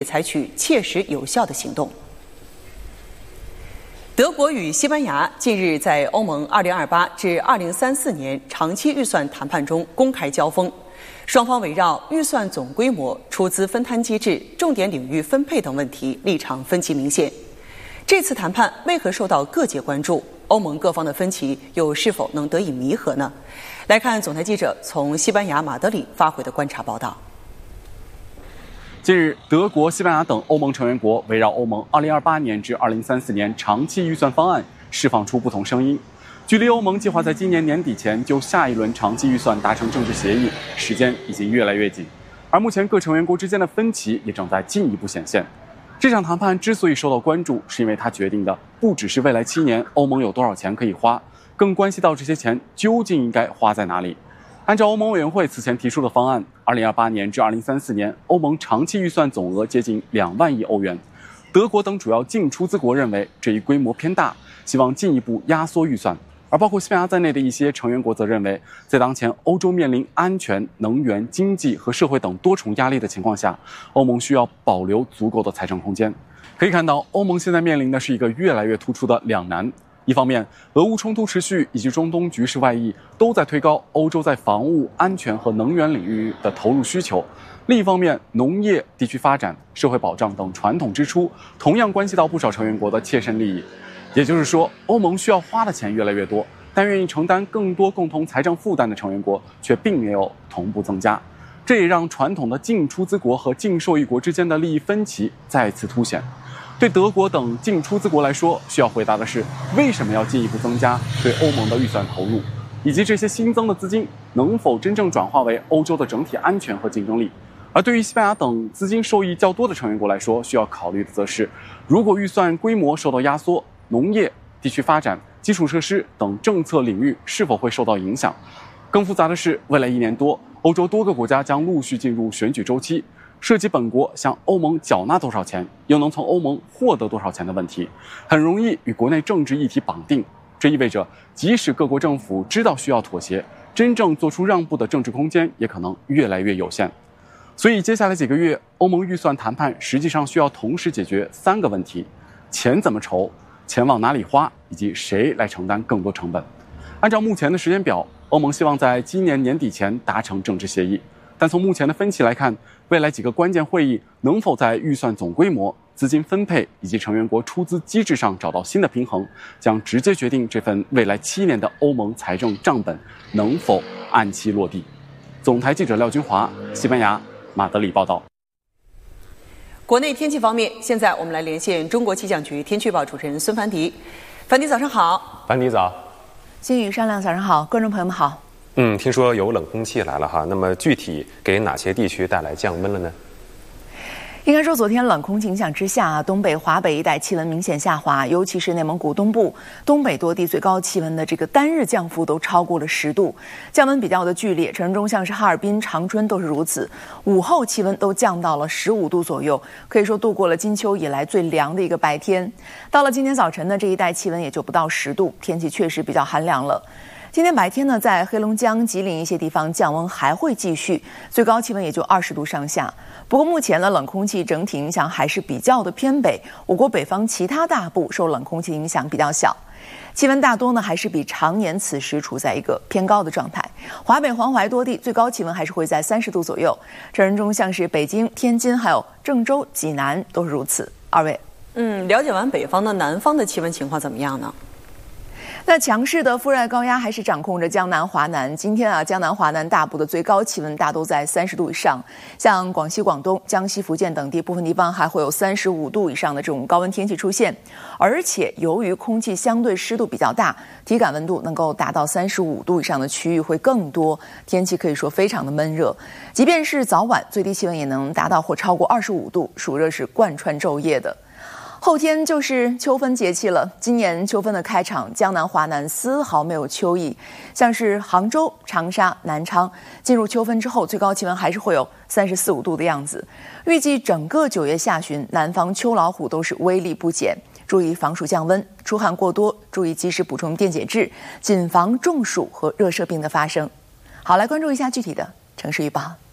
采取切实有效的行动。德国与西班牙近日在欧盟2028至2034年长期预算谈判中公开交锋，双方围绕预算总规模、出资分摊机制、重点领域分配等问题立场分歧明显。这次谈判为何受到各界关注？欧盟各方的分歧又是否能得以弥合呢？来看总台记者从西班牙马德里发回的观察报道。 近日，德国、西班牙等欧盟成员国围绕欧盟2028年至2034年长期预算方案释放出不同声音。距离欧盟计划在今年年底前就下一轮长期预算达成政治协议，时间已经越来越紧。而目前各成员国之间的分歧也正在进一步显现。这场谈判之所以受到关注，是因为它决定的不只是未来7年欧盟有多少钱可以花，更关系到这些钱究竟应该花在哪里。按照欧盟委员会此前提出的方案，2028年至2034年欧盟长期预算总额接近2万亿欧元。德国等主要净出资国认为这一规模偏大，希望进一步压缩预算。而包括西班牙在内的一些成员国则认为，在当前欧洲面临安全、能源、经济和社会等多重压力的情况下，欧盟需要保留足够的财政空间。可以看到，欧盟现在面临的是一个越来越突出的两难。一方面，俄乌冲突持续以及中东局势外溢都在推高欧洲在防务、安全和能源领域的投入需求；另一方面，农业、地区发展、社会保障等传统支出同样关系到不少成员国的切身利益。也就是说，欧盟需要花的钱越来越多，但愿意承担更多共同财政负担的成员国却并没有同步增加。这也让传统的净出资国和净受益国之间的利益分歧再次凸显。对德国等净出资国来说，需要回答的是为什么要进一步增加对欧盟的预算投入，以及这些新增的资金能否真正转化为欧洲的整体安全和竞争力。而对于西班牙等资金受益较多的成员国来说，需要考虑的则是，如果预算规模受到压缩，农业、地区发展、基础设施等政策领域是否会受到影响？更复杂的是，未来1年多，欧洲多个国家将陆续进入选举周期，涉及本国向欧盟缴纳多少钱，又能从欧盟获得多少钱的问题，很容易与国内政治议题绑定。这意味着，即使各国政府知道需要妥协，真正做出让步的政治空间也可能越来越有限。所以，接下来几个月，欧盟预算谈判实际上需要同时解决3个问题：钱怎么筹？钱往哪里花，以及谁来承担更多成本。按照目前的时间表，欧盟希望在今年年底前达成政治协议，但从目前的分歧来看，未来几个关键会议能否在预算总规模、资金分配以及成员国出资机制上找到新的平衡，将直接决定这份未来7年的欧盟财政账本能否按期落地。总台记者廖军华，西班牙马德里报道。 国内天气方面，现在我们来连线中国气象局天气预报主持人孙凡迪。凡迪，早上好。 凡迪早。 新宇、尚亮，早上好。观众朋友们好。 听说有冷空气来了哈，那么具体给哪些地区带来降温了呢？ 应该说，昨天冷空气影响之下，东北、华北一带气温明显下滑，尤其是内蒙古东部、东北多地最高气温的这个单日降幅都超过了10度，降温比较的剧烈。城中像是哈尔滨、长春都是如此，午后气温都降到了15度左右，可以说度过了金秋以来最凉的一个白天。到了今天早晨呢，这一带气温也就不到10度，天气确实比较寒凉了。今天白天呢，在黑龙江、吉林一些地方降温还会继续，最高气温也就20度上下。不过目前呢，冷空气整体影响还是比较的偏北，我国北方其他大部受冷空气影响比较小。气温大多呢还是比常年此时处在一个偏高的状态。华北、黄淮多地最高气温还是会在30度左右，这人中像是北京、天津还有郑州、济南都是如此。二位， 了解完北方的，南方的气温情况怎么样呢？ 那强势的副热带高压还是掌控着江南、华南。今天啊，江南、华南大部的最高气温大都在30度以上，像广西、广东、江西、福建等地部分地方还会有35度以上的这种高温天气出现。而且由于空气相对湿度比较大，体感温度能够达到35度以上的区域会更多，天气可以说非常的闷热。即便是早晚，最低气温也能达到或超过25度，暑热是贯穿昼夜的。后天就是秋分节气了，今年秋分的开场，江南、华南丝毫没有秋意，像是杭州、长沙、南昌，进入秋分之后，最高气温还是会有34、5度的样子。预计整个9月下旬，南方秋老虎都是威力不减，注意防暑降温，出汗过多，注意及时补充电解质，谨防中暑和热射病的发生。好，来关注一下具体的城市预报。